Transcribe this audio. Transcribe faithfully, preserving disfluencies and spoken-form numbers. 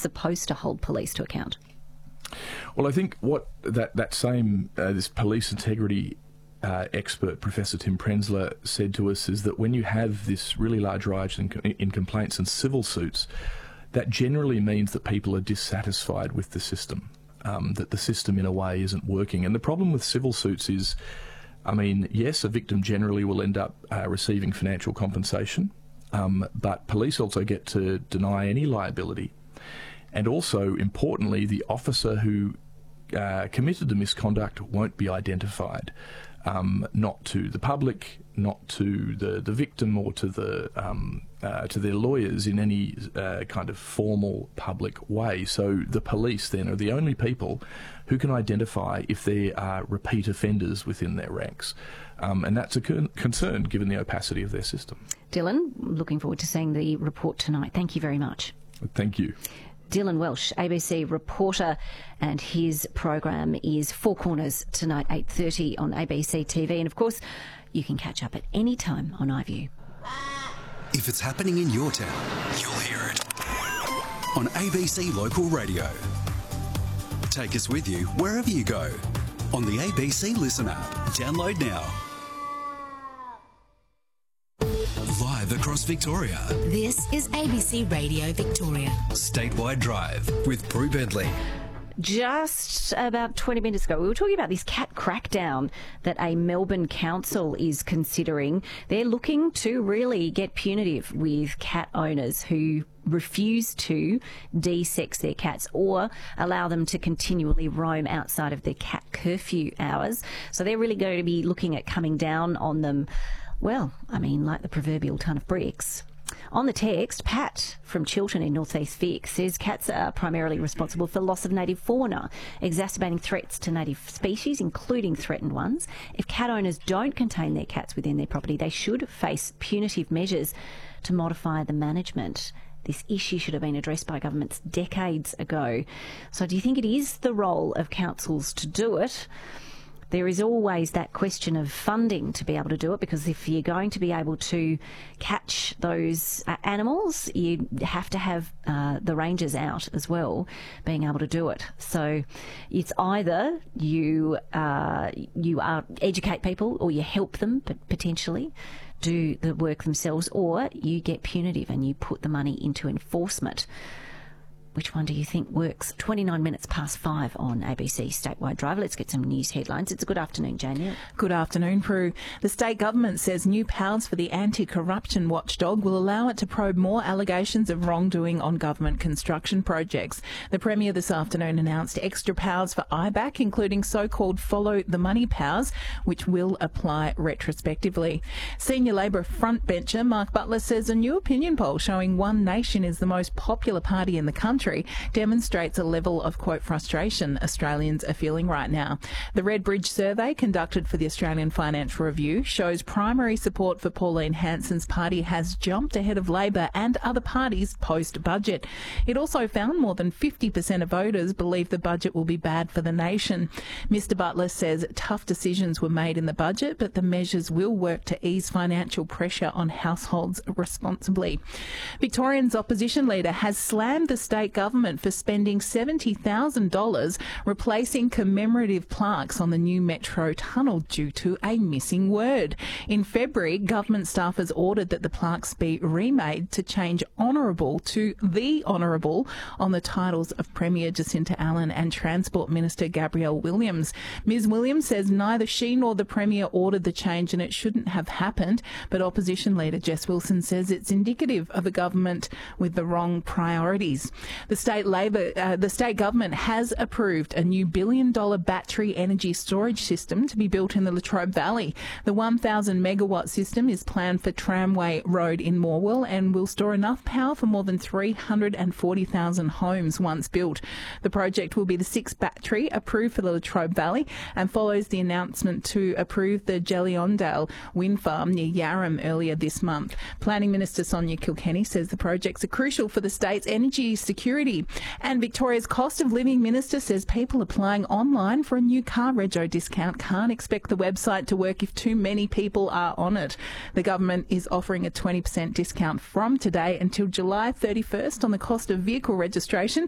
supposed to hold police to account? Well, I think what that, that same, uh, this police integrity uh, expert, Professor Tim Prenzler, said to us is that when you have this really large rise in, in complaints and civil suits, that generally means that people are dissatisfied with the system, um, that the system in a way isn't working. And the problem with civil suits is, I mean, yes, a victim generally will end up uh, receiving financial compensation, um, but police also get to deny any liability. And also, importantly, the officer who uh, committed the misconduct won't be identified, um, not to the public, not to the, the victim or to the um, uh, to their lawyers in any uh, kind of formal public way. So the police then are the only people who can identify if there are repeat offenders within their ranks. Um, and that's a con- concern given the opacity of their system. Dylan, looking forward to seeing the report tonight. Thank you very much. Thank you. Dylan Welsh, A B C reporter, and his program is Four Corners tonight, eight thirty on A B C T V. And, of course, you can catch up at any time on iView. If it's happening in your town, you'll hear it on A B C Local Radio. Take us with you wherever you go on the A B C Listen app. Download now. Live across Victoria. This is A B C Radio Victoria. Statewide Drive with Prue Bentley. Just about twenty minutes ago, we were talking about this cat crackdown that a Melbourne council is considering. They're looking to really get punitive with cat owners who refuse to de-sex their cats or allow them to continually roam outside of their cat curfew hours. So they're really going to be looking at coming down on them. Well, I mean, like the proverbial ton of bricks. On the text, Pat from Chiltern in North East Vic says cats are primarily responsible for the loss of native fauna, exacerbating threats to native species, including threatened ones. If cat owners don't contain their cats within their property, they should face punitive measures to modify the management. This issue should have been addressed by governments decades ago. So do you think it is the role of councils to do it? There is always that question of funding to be able to do it, because if you're going to be able to catch those uh, animals, you have to have uh, the rangers out as well, being able to do it. So it's either you uh, you are educate people, or you help them but potentially do the work themselves, or you get punitive and you put the money into enforcement. Which one do you think works? twenty-nine minutes past five on A B C Statewide Drive. Let's get some news headlines. It's a good afternoon, Jania. Good afternoon, Prue. The state government says new powers for the anti-corruption watchdog will allow it to probe more allegations of wrongdoing on government construction projects. The Premier this afternoon announced extra powers for I B A C, including so-called follow the money powers, which will apply retrospectively. Senior Labor frontbencher Mark Butler says a new opinion poll showing One Nation is the most popular party in the country demonstrates a level of, quote, frustration Australians are feeling right now. The Redbridge survey conducted for the Australian Financial Review shows primary support for Pauline Hanson's party has jumped ahead of Labor and other parties post-budget. It also found more than fifty percent of voters believe the budget will be bad for the nation. Mister Butler says tough decisions were made in the budget, but the measures will work to ease financial pressure on households responsibly. Victorian's opposition leader has slammed the state government for spending seventy thousand dollars replacing commemorative plaques on the new Metro tunnel due to a missing word. In February, government staffers ordered that the plaques be remade to change honourable to the honourable on the titles of Premier Jacinta Allen and Transport Minister Gabrielle Williams. Miz Williams says neither she nor the Premier ordered the change and it shouldn't have happened, but opposition leader Jess Wilson says it's indicative of a government with the wrong priorities. The state Labor, uh, the state government has approved a new billion-dollar battery energy storage system to be built in the Latrobe Valley. The one thousand megawatt system is planned for Tramway Road in Morwell and will store enough power for more than three hundred forty thousand homes once built. The project will be the sixth battery approved for the Latrobe Valley and follows the announcement to approve the Jellyondale wind farm near Yarram earlier this month. Planning Minister Sonia Kilkenny says the projects are crucial for the state's energy security. And Victoria's cost of living minister says people applying online for a new car rego discount can't expect the website to work if too many people are on it. The government is offering a twenty percent discount from today until July thirty-first on the cost of vehicle registration,